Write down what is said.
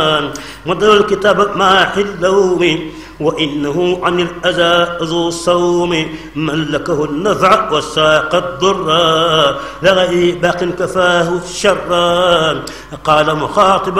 مدر الكتاب ماح اللوم وإنه عن الأذى ذو صوم ملكه النفع وساق الضر لغي باق كفاه الشر قال مخاطبا